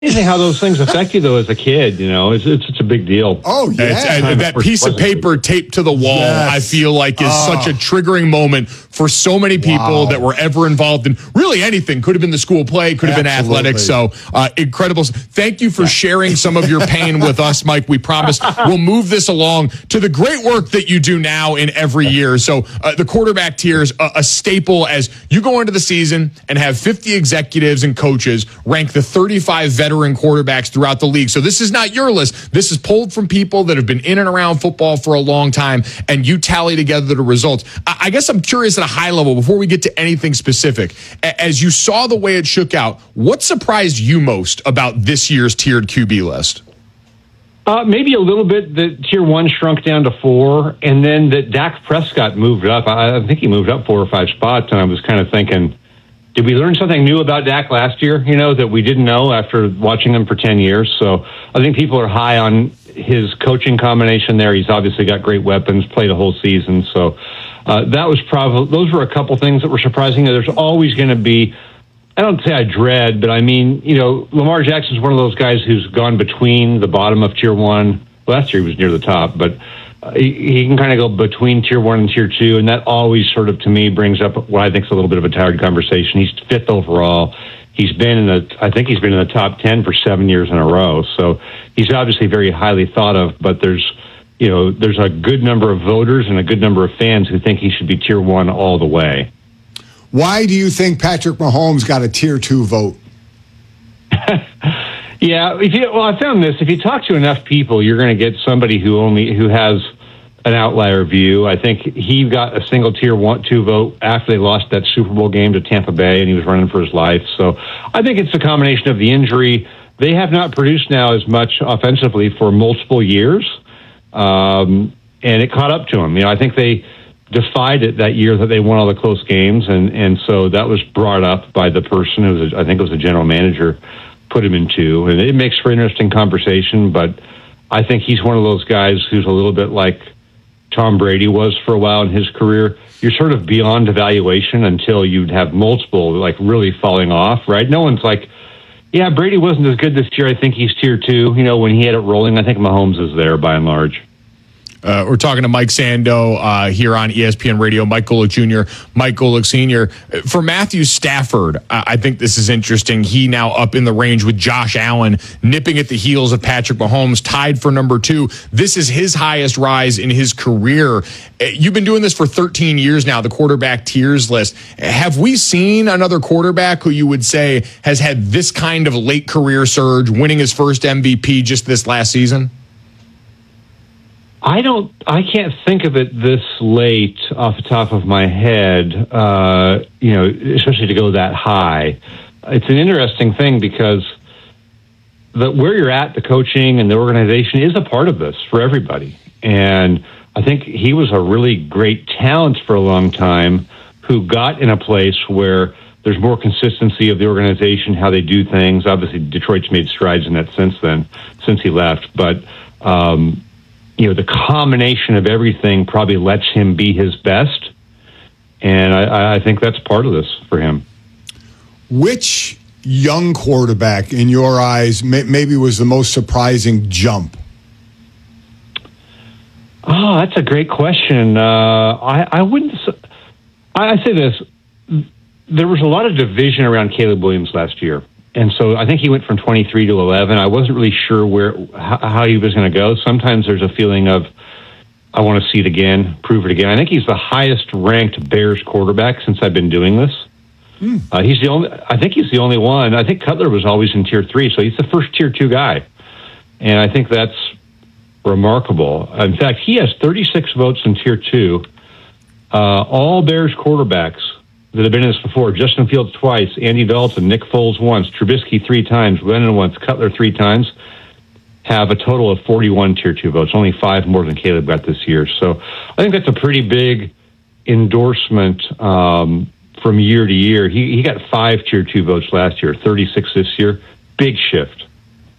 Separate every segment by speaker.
Speaker 1: Amazing how those things affect you, though, as a kid. It's such a big deal.
Speaker 2: Oh, yeah.
Speaker 3: That piece of paper taped to the wall, I feel like, is such a triggering moment for so many people that were ever involved in really anything. Could have been the school play, could have been athletics. So incredible. Thank you for sharing some of your pain with us, Mike. We promise we'll move this along to the great work that you do now in every year. So the quarterback tiers, a staple as you go into the season and have 50 executives and coaches rank the 35 veteran quarterbacks throughout the league. So this is not your list. This is pulled from people that have been in and around football for a long time, and you tally together the results. I guess I'm curious at a high level, before we get to anything specific, as you saw the way it shook out, what surprised you most about this year's tiered QB list?
Speaker 1: Maybe a little bit that Tier 1 shrunk down to 4, and then that Dak Prescott moved up. I think he moved up 4 or 5 spots, and I was kind of thinking, did we learn something new about Dak last year, that we didn't know after watching him for 10 years? So I think people are high on his coaching combination there. He's obviously got great weapons, played a whole season. So those were a couple things that were surprising. There's always going to be, I don't say I dread, but I mean, Lamar Jackson's one of those guys who's gone between the bottom of Tier 1. Last year he was near the top, but he can kind of go between Tier 1 and Tier 2, and that always sort of, to me, brings up what I think is a little bit of a tired conversation. He's 5th overall. I think he's been in the top 10 for 7 years in a row. So he's obviously very highly thought of, but there's a good number of voters and a good number of fans who think he should be Tier 1 all the way.
Speaker 2: Why do you think Patrick Mahomes got a Tier 2 vote?
Speaker 1: Yeah, I found this. If you talk to enough people, you're going to get somebody who has an outlier view. I think he got a single Tier 2 vote after they lost that Super Bowl game to Tampa Bay, and he was running for his life. So I think it's a combination of the injury. They have not produced now as much offensively for multiple years, and it caught up to them. I think they defied it that year that they won all the close games, and so that was brought up by the person who was, I think it was the general manager, put him in 2, and it makes for interesting conversation. But I think he's one of those guys who's a little bit like Tom Brady was for a while in his career. You're sort of beyond evaluation until you'd have multiple really falling off, right? No one's like, yeah, Brady wasn't as good this year. I think he's Tier 2. When he had it rolling, I think Mahomes is there by and large.
Speaker 3: We're talking to Mike Sando here on ESPN Radio. Mike Golic Jr., Mike Golic Sr. For Matthew Stafford, I think this is interesting. He now up in the range with Josh Allen, nipping at the heels of Patrick Mahomes, tied for number 2. This is his highest rise in his career. You've been doing this for 13 years now, the quarterback tiers list. Have we seen another quarterback who you would say has had this kind of late career surge, winning his first MVP just this last season?
Speaker 1: I can't think of it this late off the top of my head, especially to go that high. It's an interesting thing because where you're at, the coaching and the organization is a part of this for everybody. And I think he was a really great talent for a long time who got in a place where there's more consistency of the organization, how they do things. Obviously, Detroit's made strides in that since he left. But, the combination of everything probably lets him be his best. And I think that's part of this for him.
Speaker 2: Which young quarterback, in your eyes, maybe was the most surprising jump?
Speaker 1: Oh, that's a great question. I wouldn't. I say this. There was a lot of division around Caleb Williams last year. And so I think he went from 23 to 11. I wasn't really sure how he was going to go. Sometimes there's a feeling of, I want to see it again, prove it again. I think he's the highest ranked Bears quarterback since I've been doing this. I think he's the only one. I think Cutler was always in Tier 3, so he's the first Tier 2 guy. And I think that's remarkable. In fact, he has 36 votes in Tier 2. All Bears quarterbacks that have been in this before: Justin Fields twice, Andy Dalton, Nick Foles once, Trubisky 3 times, Lennon once, Cutler 3 times, have a total of 41 Tier 2 votes, only 5 more than Caleb got this year. So I think that's a pretty big endorsement from year to year. He got 5 Tier 2 votes last year, 36 this year. Big shift.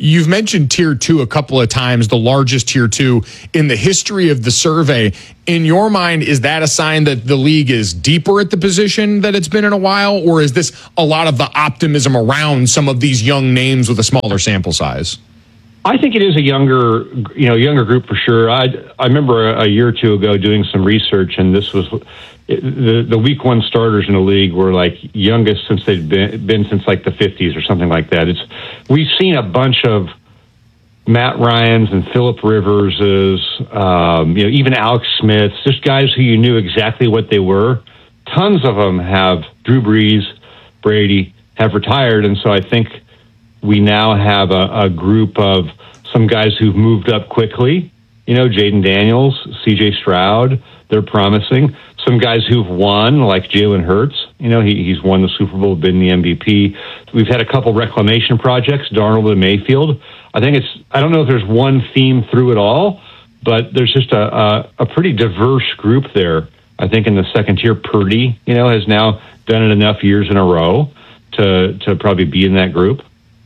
Speaker 3: You've mentioned Tier 2 a couple of times, the largest Tier 2 in the history of the survey. In your mind, is that a sign that the league is deeper at the position that it's been in a while, or is this a lot of the optimism around some of these young names with a smaller sample size?
Speaker 1: I think it is a younger group for sure. I remember a year or two ago doing some research, and this was the week one starters in the league were like youngest since they'd been since like the 50s or something like that. We've seen a bunch of Matt Ryans and Phillip Riverses, even Alex Smiths, just guys who you knew exactly what they were. Tons of them have Drew Brees, Brady have retired, and so I think we now have a group of some guys who've moved up quickly. Jaden Daniels, C.J. Stroud, they're promising. Some guys who've won, like Jalen Hurts. He's won the Super Bowl, been the MVP. We've had a couple reclamation projects, Darnold and Mayfield. I don't know if there's one theme through it all, but there's just a pretty diverse group there. I think in the second tier, Purdy, has now done it enough years in a row to probably be in that group.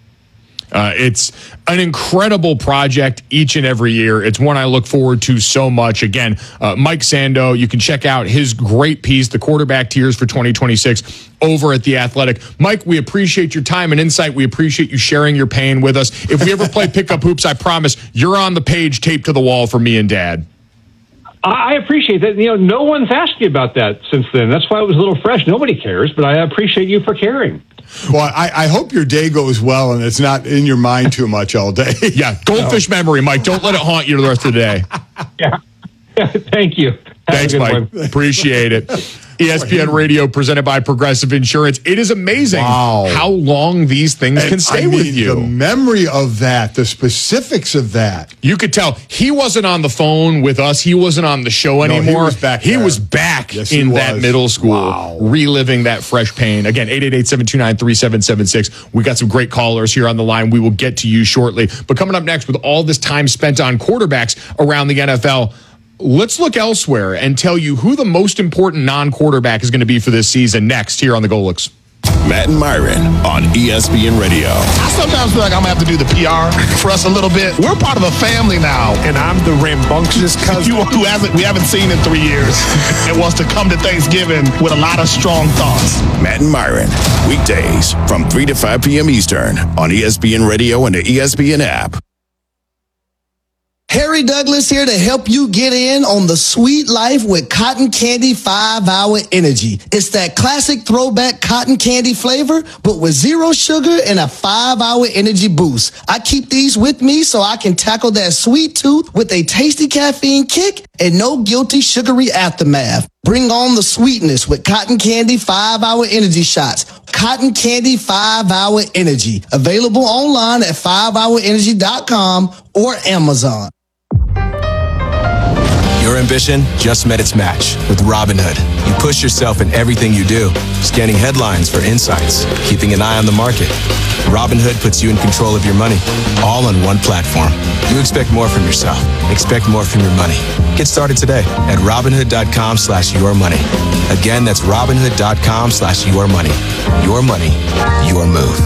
Speaker 3: It's an incredible project each and every year. It's one I look forward to so much. Again, Mike Sando, you can check out his great piece, The Quarterback Tiers for 2026, over at The Athletic. Mike, we appreciate your time and insight. We appreciate you sharing your pain with us. If we ever play Pickup Hoops, I promise you're on the page taped to the wall for me and Dad.
Speaker 1: I appreciate that. No one's asked you about that since then. That's why it was a little fresh. Nobody cares, but I appreciate you for caring.
Speaker 2: Well, I hope your day goes well and it's not in your mind too much all day.
Speaker 3: Yeah, goldfish memory, Mike. Don't let it haunt you the rest of the day.
Speaker 1: Yeah, thank you.
Speaker 3: Thanks, Mike. Appreciate it. ESPN Radio presented by Progressive Insurance. It is amazing how long these things can stay with you.
Speaker 2: The memory of that, the specifics of that.
Speaker 3: You could tell he wasn't on the phone with us. He wasn't on the show anymore.
Speaker 2: He was
Speaker 3: back in that middle school, reliving that fresh pain. Again, 888-729-3776. We got some great callers here on the line. We will get to you shortly. But coming up next, with all this time spent on quarterbacks around the NFL, let's look elsewhere and tell you who the most important non-quarterback is going to be for this season next here on the Golics.
Speaker 4: Matt and Myron on ESPN Radio.
Speaker 5: I sometimes feel like I'm going to have to do the PR for us a little bit. We're part of a family now.
Speaker 6: And I'm the rambunctious cousin
Speaker 5: who we haven't seen in 3 years and wants to come to Thanksgiving with a lot of strong thoughts.
Speaker 4: Matt and Myron, weekdays from 3 to 5 p.m. Eastern on ESPN Radio and the ESPN app.
Speaker 7: Harry Douglas here to help you get in on the sweet life with Cotton Candy 5-Hour Energy. It's that classic throwback cotton candy flavor, but with zero sugar and a 5-hour energy boost. I keep these with me so I can tackle that sweet tooth with a tasty caffeine kick and no guilty sugary aftermath. Bring on the sweetness with Cotton Candy 5-Hour Energy Shots. Cotton Candy 5-Hour Energy. Available online at 5hourenergy.com or Amazon.
Speaker 8: Your ambition just met its match with Robinhood. You push yourself in everything you do, scanning headlines for insights, keeping an eye on the market. Robinhood puts you in control of your money, all on one platform. You expect more from yourself. Expect more from your money. Get started today at Robinhood.com/yourmoney. Again, that's Robinhood.com/yourmoney. Your money, your move.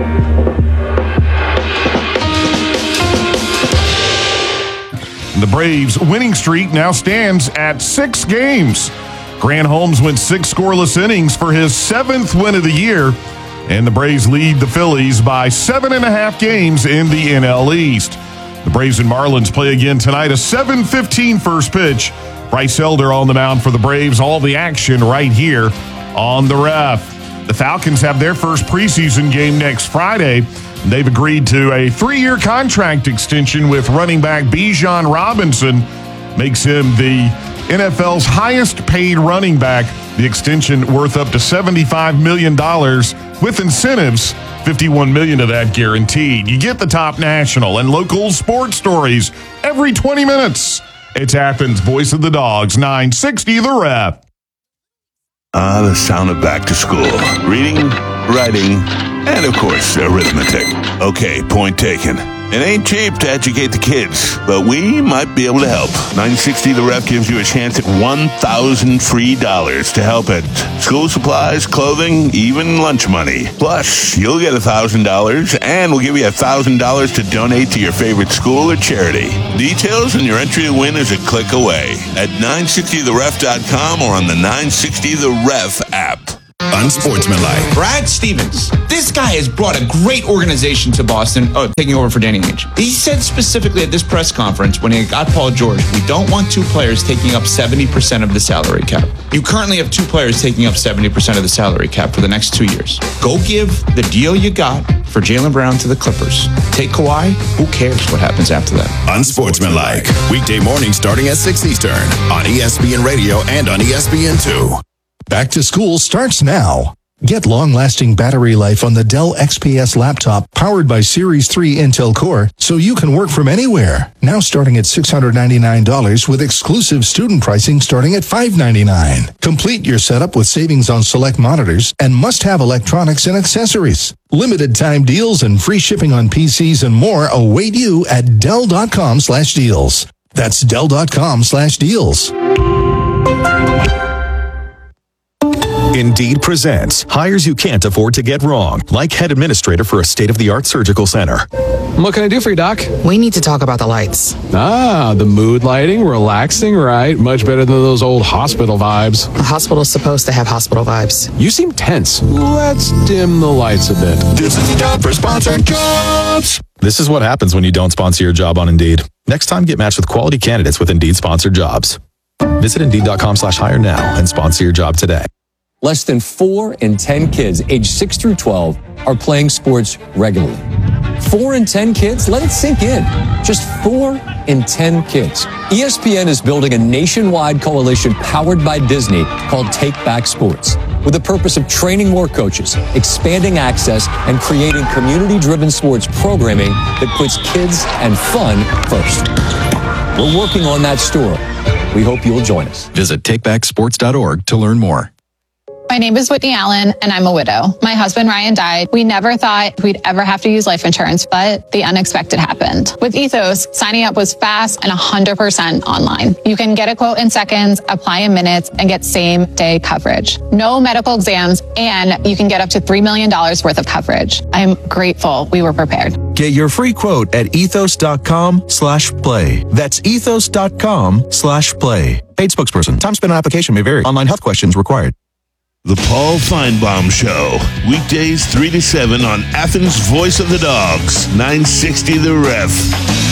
Speaker 6: The Braves' winning streak now stands at 6 games. Grant Holmes went 6 scoreless innings for his 7th win of the year, and the Braves lead the Phillies by 7.5 games in the NL East. The Braves and Marlins play again tonight, a 7:15 first pitch. Bryce Elder on the mound for the Braves. All the action right here on the Ref. The Falcons have their first preseason game next Friday. They've agreed to a 3-year contract extension with running back Bijan Robinson. Makes him the NFL's highest paid running back. The extension worth up to $75 million with incentives, $51 million of that guaranteed. You get the top national and local sports stories every 20 minutes. It's Athens' Voice of the Dogs, 960 The Ref.
Speaker 4: The sound of back to school. Reading, writing, and of course, arithmetic. Okay, point taken.
Speaker 9: It ain't cheap to educate the kids, but we might be able to help. 960 The Ref gives you a chance at $1,000 free to help at school supplies, clothing, even lunch money. Plus, you'll get $1,000, and we'll give you $1,000 to donate to your favorite school or charity. Details and your entry to win is a click away at 960theref.com or on the 960 The Ref app.
Speaker 4: Unsportsmanlike.
Speaker 10: Brad Stevens. This guy has brought a great organization to Boston, taking over for Danny Ainge. He said specifically at this press conference when he got Paul George, we don't want two players taking up 70% of the salary cap. You currently have two players taking up 70% of the salary cap for the next 2 years. Go give the deal you got for Jaylen Brown to the Clippers. Take Kawhi, who cares what happens after that?
Speaker 4: Unsportsmanlike. Weekday mornings starting at 6 Eastern on ESPN Radio and on ESPN2.
Speaker 11: Back to school starts now. Get long-lasting battery life on the Dell XPS laptop powered by Series 3 Intel Core so you can work from anywhere. Now starting at $699 with exclusive student pricing starting at $599. Complete your setup with savings on select monitors and must-have electronics and accessories. Limited time deals and free shipping on PCs and more await you at Dell.com/deals. That's Dell.com/deals.
Speaker 12: Indeed presents hires you can't afford to get wrong, like head administrator for a state-of-the-art surgical center.
Speaker 13: What can I do for you, Doc?
Speaker 14: We need to talk about the lights.
Speaker 13: Ah, the mood lighting, relaxing, right? Much better than those old hospital vibes.
Speaker 14: A hospital's supposed to have hospital vibes.
Speaker 13: You seem tense. Let's dim the lights a bit.
Speaker 12: This is the job for sponsored jobs. This is what happens when you don't sponsor your job on Indeed. Next time, get matched with quality candidates with Indeed sponsored jobs. Visit Indeed.com/hire now and sponsor your job today.
Speaker 15: Less than 4 in 10 kids aged 6 through 12 are playing sports regularly. 4 in 10 kids? Let it sink in. Just 4 in 10 kids. ESPN is building a nationwide coalition powered by Disney called Take Back Sports, with the purpose of training more coaches, expanding access, and creating community-driven sports programming that puts kids and fun first. We're working on that story. We hope you'll join us.
Speaker 12: Visit takebacksports.org to learn more.
Speaker 16: My name is Whitney Allen, and I'm a widow. My husband, Ryan, died. We never thought we'd ever have to use life insurance, but the unexpected happened. With Ethos, signing up was fast and 100% online. You can get a quote in seconds, apply in minutes, and get same-day coverage. No medical exams, and you can get up to $3 million worth of coverage. I'm grateful we were prepared.
Speaker 17: Get your free quote at ethos.com/play. That's ethos.com/play. Paid spokesperson. Time spent on application may vary. Online health questions required.
Speaker 9: The Paul Feinbaum Show, weekdays 3 to 7 on Athens' Voice of the Dogs, 960 The Ref.